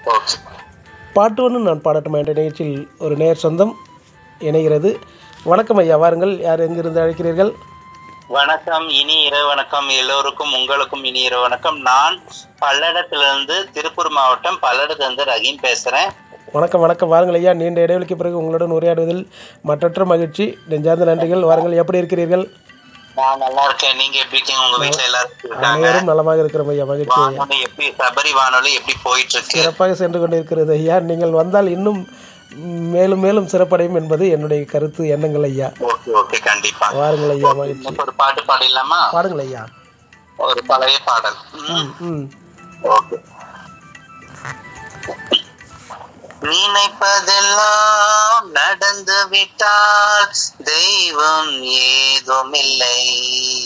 Okay. பாட்டு ஒன்று நான் பாடட்டுமா என்ற நிகழ்ச்சியில் ஒரு நேர் சொந்தம் இணைகிறது. வணக்கம் ஐயா, வாருங்கள். யார் எங்கிருந்து அழைக்கிறீர்கள்? வணக்கம், இனி இரவு வணக்கம் எல்லோருக்கும். உங்களுக்கும் இனி இரவு வணக்கம். நான் பல்லடத்திலிருந்து, திருப்பூர் மாவட்டம் பல்லடத்திலிருந்து ரஹீம் பேசுறேன். வணக்கம் வணக்கம், வாருங்கள் ஐயா. நீண்ட இடைவெளிக்கு பிறகு உங்களுடன் உரையாடுவதில் மற்றற்ற மகிழ்ச்சி. நெஞ்சார்ந்த நன்றிகள். வாருங்கள், எப்படி இருக்கிறீர்கள்? நான் நல்லா இருக்கேன். நீங்க எப்படி இருக்கீங்க? உங்க வீட்டுல எல்லாரும் இருக்காங்க? அனைவரும் நலமாக இருக்கிறோம் ஐயா. மகிழ்ச்சி ஐயா. வானொலி எப்படி, சபரி வானொலி எப்படி போயிட்டு இருக்கு? சிறப்பாக சென்று கொண்டிருக்கிறது ஐயா. நீங்கள் வந்தால் இன்னும் மேலும் மேலும் சிறப்படையும் என்பது என்னுடைய கருத்து, எண்ணங்கள் ஐயா. ஓகே ஓகே, கண்டிப்பா. வாருங்கள் ஐயா, மகிழ்ச்சி. ஒரு பாட்டு பாடிடலாமா? பாடுங்கள் ஐயா. ஒரு பழைய பாடல். ஓகே. நினைப்பதெல்லாம் நடந்து விட்டால் தெய்வம் ஏதுமில்லை.